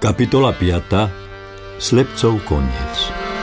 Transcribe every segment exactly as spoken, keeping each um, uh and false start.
Kapitola piata. Slepcov koniec.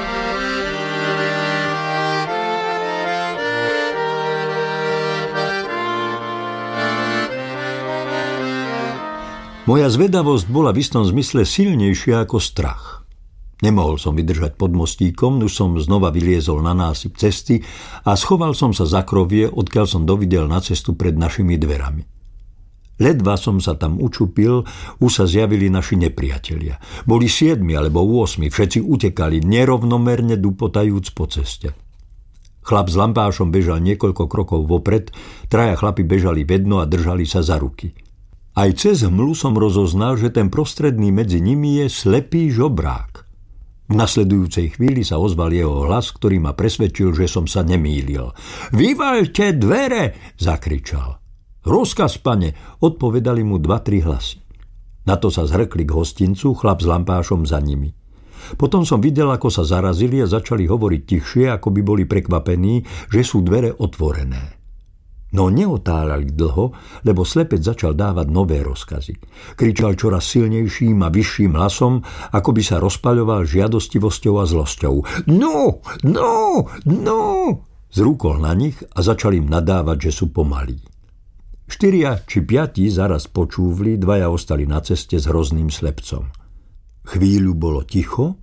Moja zvedavosť bola v istom zmysle silnejšia ako strach. Nemohol som vydržať pod mostíkom, už som znova vyliezol na násyp cesty a schoval som sa za krovie, odkiaľ som dovidel na cestu pred našimi dverami. Ledva som sa tam učupil, už sa zjavili naši nepriatelia. Boli siedmi alebo osmi, všetci utekali, nerovnomerne dupotajúc po ceste. Chlap s lampášom bežal niekoľko krokov vopred, traja chlapi bežali vedno a držali sa za ruky. Aj cez hmlu som rozoznal, že ten prostredný medzi nimi je slepý žobrák. V nasledujúcej chvíli sa ozval jeho hlas, ktorý ma presvedčil, že som sa nemýlil. "Vyvaľte dvere!" zakričal. "Rozkaz, pane," odpovedali mu dva, tri hlasy. Na to sa zhrkli k hostincu, chlap s lampášom za nimi. Potom som videl, ako sa zarazili a začali hovoriť tichšie, ako by boli prekvapení, že sú dvere otvorené. No neotáľali dlho, lebo slepec začal dávať nové rozkazy. Kričal čoraz silnejším a vyšším hlasom, ako by sa rozpaľoval žiadostivosťou a zlosťou. "No, no, no!" Zrúkol na nich a začal im nadávať, že sú pomalí. Štyria či piati zaraz počúvli, dvaja ostali na ceste s hrozným slepcom. Chvíľu bolo ticho,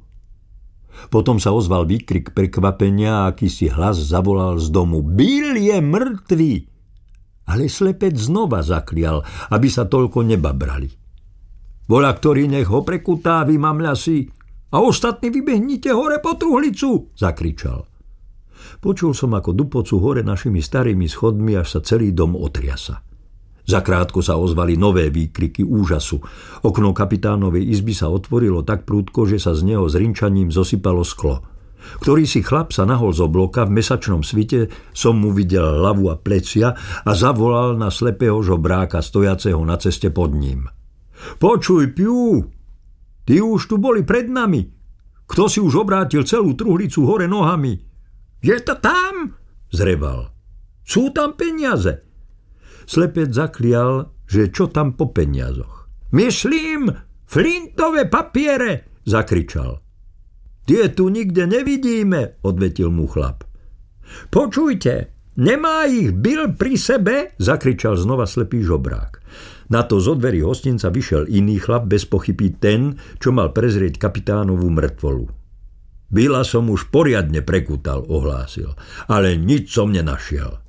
potom sa ozval výkrik prekvapenia a akýsi hlas zavolal z domu: "Bill je mŕtvý!" Ale slepec znova zaklial, aby sa toľko nebabrali. "Voľa ktorý nech ho prekutá, vymamľa si, a ostatní vybehnite hore po truhlicu!" zakričal. Počul som, ako dupocú hore našimi starými schodmi, až sa celý dom otriasa. Zakrátko sa ozvali nové výkriky úžasu. Okno kapitánovej izby sa otvorilo tak prudko, že sa z neho s rinčaním zosypalo sklo. Ktorý si chlap sa nahol z obloka, v mesačnom svite som mu videl hlavu a plecia a zavolal na slepého žobráka stojaceho na ceste pod ním. "Počuj, Piu, ty už tu boli pred nami. Kto si už obrátil celú truhlicu hore nohami?" "Je to tam?" zreval. "Sú tam peniaze." Slepec zaklial, že čo tam po peniazoch. "Myslím, flintové papiere!" zakričal. "Tie tu nikde nevidíme," odvetil mu chlap. "Počujte, nemá ich Bill pri sebe?" zakričal znova slepý žobrák. Na to zo dverí hostinca vyšiel iný chlap, bez pochyby ten, čo mal prezrieť kapitánovú mŕtvolu. "Billa som už poriadne prekutal," ohlásil, "ale nič som nenašiel."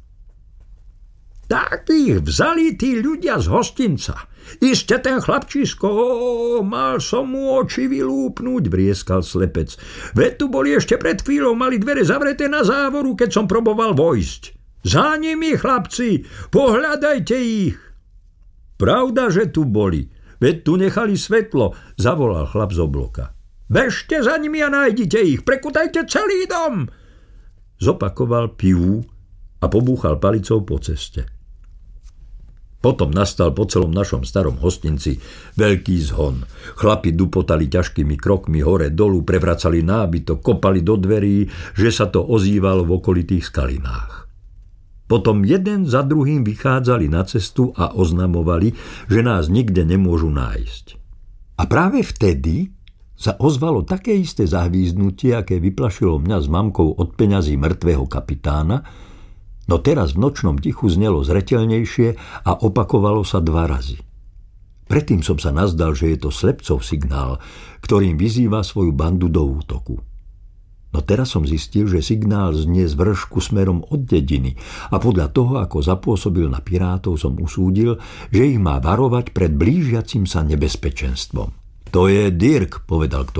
"Tak ich vzali tí ľudia z hostinca. Iste ten chlapčisko, ó, mal som mu oči vylúpnúť," vrieskal slepec. "Veď tu boli ešte pred chvíľou, mali dvere zavreté na závoru, keď som proboval vojsť. Za nimi, chlapci, pohľadajte ich." "Pravda, že tu boli, veď tu nechali svetlo," zavolal chlap z obloka. "Bežte za nimi a nájdite ich, prekutajte celý dom," zopakoval Piu a pobúchal palicou po ceste. Potom nastal po celom našom starom hostinci veľký zhon. Chlapi dupotali ťažkými krokmi hore dolu, prevracali nábytok, kopali do dverí, že sa to ozývalo v okolitých skalinách. Potom jeden za druhým vychádzali na cestu a oznamovali, že nás nikde nemôžu nájsť. A práve vtedy sa ozvalo také isté zahvízdnutie, aké vyplašilo mňa s mamkou od peňazí mŕtvého kapitána, no teraz v nočnom tichu znelo zreteľnejšie a opakovalo sa dva razy. Predtým som sa nazdal, že je to slepcov signál, ktorým vyzýva svoju bandu do útoku. No teraz som zistil, že signál znie z vršku smerom od dediny a podľa toho, ako zapôsobil na pirátov, som usúdil, že ich má varovať pred blížiacim sa nebezpečenstvom. "To je Dirk," povedal kto